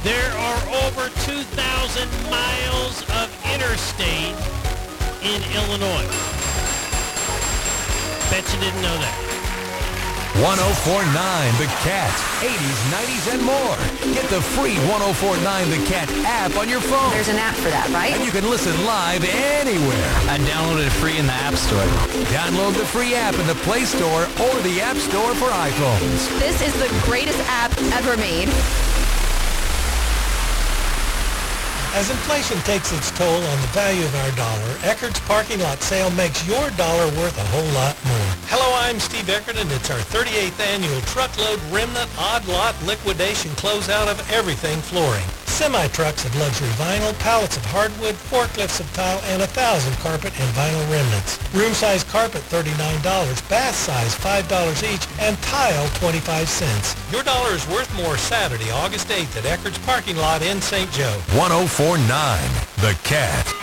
There are over 2,000 miles of interstate in Illinois. Bet you didn't know that. 1049 The Cat. 80s, 90s, and more. Get the free 1049 The Cat app on your phone. There's an app for that, right? And you can listen live anywhere. I downloaded it free in the App Store. Download the free app in the Play Store or the App Store for iPhones. This is the greatest app ever made. As inflation takes its toll on the value of our dollar, Eckerd's parking lot sale makes your dollar worth a whole lot more. Hello, I'm Steve Eckerd, and it's our 38th annual Truckload Remnant Odd Lot Liquidation Closeout of everything flooring. Semi-trucks of luxury vinyl, pallets of hardwood, forklifts of tile, and 1,000 carpet and vinyl remnants. Room-size carpet, $39, bath size, $5 each, and tile, 25 cents. Your dollar is worth more Saturday, August 8th at Eckerd's parking lot in St. Joe. 1049 The Cat.